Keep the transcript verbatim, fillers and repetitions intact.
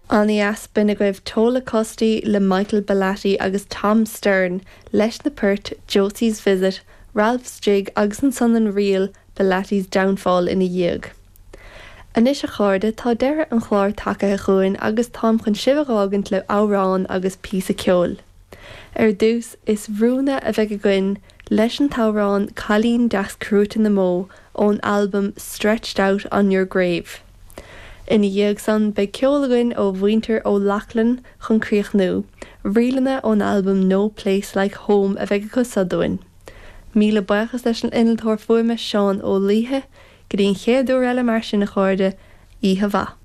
Anías bina goibh tóla costaí le Michael Belatti agus Tom Stern, leis na Pert, Josie's Visit, Ralph Strigg agus an son an rial Belatti's Downfall ina dhiag. Anis a cháirde tá deire an chláir take a chuin agus tám chun sibhágant le árán agus písa ceol. Ar dús is bhrúna a bheith goin leis an tárán Colleen das Crúta na Mó ón album Stretched Out on Your Grave. Ina dhiag san be ceolagain ó bhainter ó Lachlan chun críoch nó, rialana ón album No Place Like Home a bheith go sadúin. Míle buchas leis an inaltóir fuaime Seán ó Líthe, go dtíon chéadú eile mar sin na cháirde, Íhe bha.